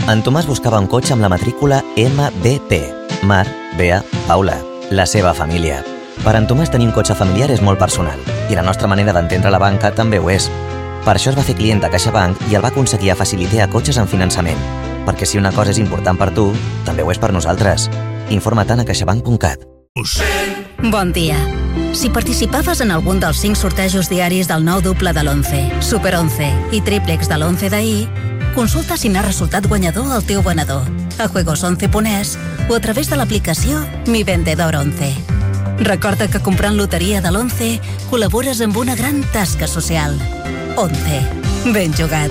En Tomàs buscava un cotxe amb la matrícula MBP. Mar, Bea, Paula. La seva família. Per en Tomàs tenir un cotxe familiar és molt personal i la nostra manera d'entendre la banca també ho és. Per això es va fer client de CaixaBank i el va aconseguir a facilitar cotxes en finançament. Perquè si una cosa és important per tu, també ho és per nosaltres. Informa't a caixabank.cat. Bon dia. Si participaves en algun dels 5 sortejos diaris del nou duple de l'11, Super 11 i Triplex de l'11 d'ahir, consulta si n'ha resultat guanyador el teu venedor a juegos11.es o a través de l'aplicació Mi Vendedor 11. Recorda que comprant loteria de l'11 col·labores amb una gran tasca social. 11. Ben jugat.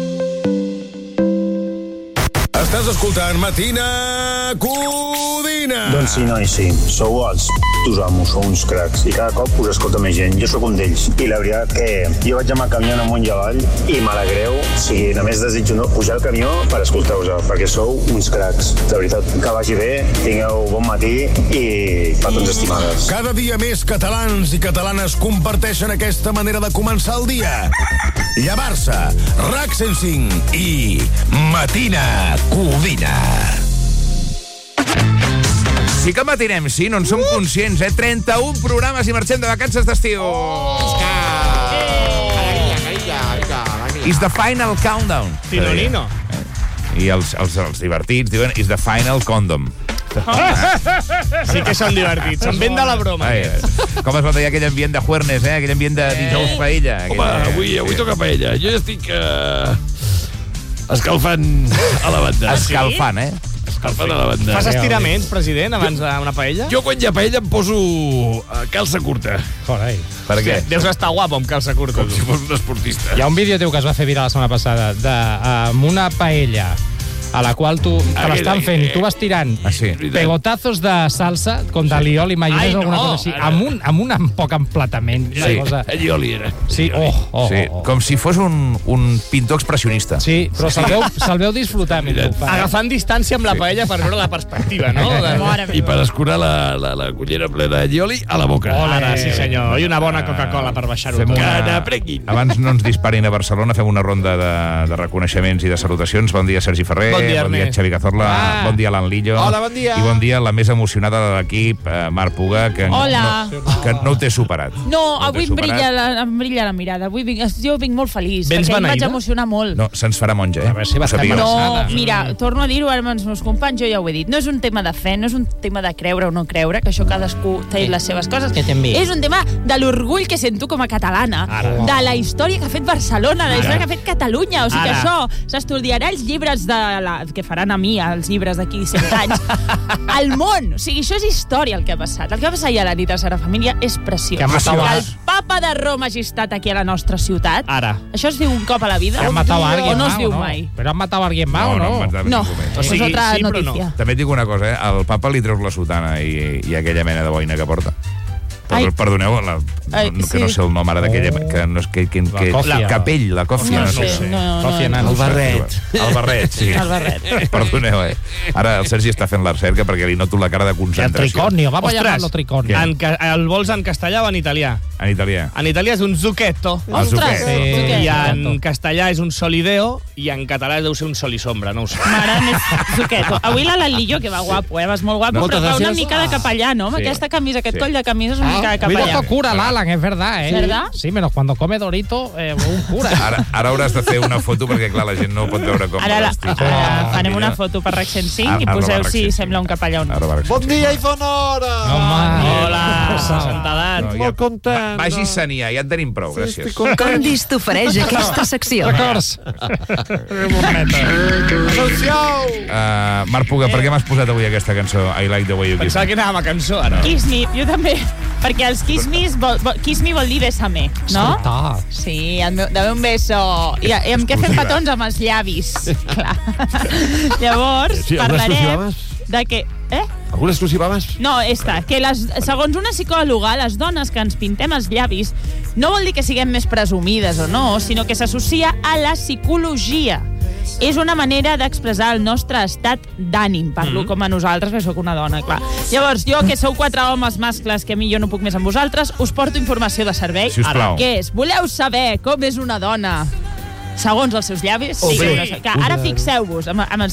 Estàs escoltant Matina Codina. Doncs sí, noi, sí. Sou els tus amos, sou uns cracs. I cada cop us escolta més gent. Jo sóc un d'ells. I la veritat que jo vaig amb el camió amunt i avall i m'alegreu. O sigui, només desitjo pujar al camió per escoltar-vos, perquè sou uns cracs. De veritat, que vagi bé, tingueu bon matí i petons estimades. Cada dia més catalans i catalanes comparteixen aquesta manera de començar el dia. Llevar-se, RAC 105 i Matina Codina. Sí que matinem, sí, no en som conscients, 31 programes i marxem de vacances d'estiu. Is the final countdown. Tinolino. I els divertits diuen is the final condom. Sí que són divertits, se'n ven de la broma. Com es va dir aquell ambient de Juernes, aquell ambient de dijous paella. Home, avui toca paella. Jo ja estic escalfant a la banda. Escalfant, Escalfant a la banda. Fas estiraments, president, abans d'una paella? Jo quan hi ha paella em poso calça curta. Carai. Per què? Deus estar guapo amb calça curta. Com si fos un esportista. Hi ha un vídeo teu que es va fer viral la setmana passada amb una paella a la qual te l'estan fent, tu vas tirant pegotazos de salsa, com d'aliol i maionesa, alguna cosa així, amb un poc emplatament. Sí, allioli era. Sí, com si fos un pintor expressionista. Sí, però se'l veu disfrutar. Agafant distància amb la paella per veure la perspectiva, no? I per escurar la cullera plena d'allioli a la boca. Hola, sí senyor. I una bona Coca-Cola per baixar-ho tot. Que n'aprenguin. Abans no ens disparin a Barcelona, fem una ronda de reconeixements i de salutacions. Bon dia, Sergi Ferrer. Bon dia, Xavi Cazorla. Bon dia, Alan Lillo. Hola, bon dia. I bon dia la més emocionada de l'equip, Marc Puga, que no ho té superat. No, avui em brilla la mirada. Jo vinc molt feliç, perquè em vaig emocionar molt. No, se'ns farà monja, No, mira, torno a dir-ho amb els meus companys, jo ja ho he dit. No és un tema de fe, no és un tema de creure o no creure, que això cadascú té les seves coses. És un tema de l'orgull que sento com a catalana, de la història que ha fet Barcelona, de la història que ha fet Catalunya. O sigui que això s'estudiarà els llibres que faran a mi, els llibres d'aquí 100 anys, al món. O sigui, això és història, el que ha passat. El que va passar ahir a la nit a la Sagrada Família és preciós. Que el papa de Roma hagi estat aquí a la nostra ciutat. Això es diu un cop a la vida? O no es diu mai? Però han matat alguien más o no? No, és otra notícia. També et dic una cosa, al papa li treus la sotana i aquella mena de boina que porta. Perdoneu, que no sé el nom ara d'aquella... La còfia, no sé. El barret. El barret, sí. Perdoneu, Ara el Sergi està fent la recerca perquè li noto la cara de concentració. El triconio, vamos a llamarlo triconio. El vols en castellà o en italià? En italià. En italià és un zucchetto. Ostres! I en castellà és un solideo i en català deu ser un solisombra, no ho sé. Mare més zucchetto. Avui l'Alan Lillo, que va guapo, vas molt guapo, però va una mica de capellà, no? Amb aquesta camisa, aquest coll de camisa és una mica de capellà. Cuida tu cura, l'Alan, es verdad, ¿Verdad? Sí, menos cuando come Dorito, un cura. Ara hauràs de fer una foto perquè, clar, la gent no pot veure com vestit. Ara farem una foto per RAC 105 i poseu si sembla un capellà o no. Bon dia i bona hora! Hola, santedat. Molt content. Vagi saniar, ja en tenim prou, gràcies. Condis t'ofereix aquesta secció. Records. Marc Puga, per què m'has posat avui aquesta cançó, I Like the Way You Kiss Me? Pensava que anàvem a cançó, ara. Kiss Me, jo també. Perquè els Kiss Me vol dir bésame, no? Sí, dame un beso. I amb què fem petons? Amb els llavis. Clar. Llavors, parlarem de que... Alguna exclusiva més? No, que segons una psicòloga, les dones que ens pintem els llavis no vol dir que siguem més presumides o no, sinó que s'associa a la psicologia. És una manera d'expressar el nostre estat d'ànim. Parlo com a nosaltres, que sóc una dona, clar. Llavors, jo, que sou 4 homes mascles, que a mi jo no puc més amb vosaltres, us porto informació de servei. Sisplau. Què és? Voleu saber com és una dona segons els seus llavis? Sí. Ara fixeu-vos amb els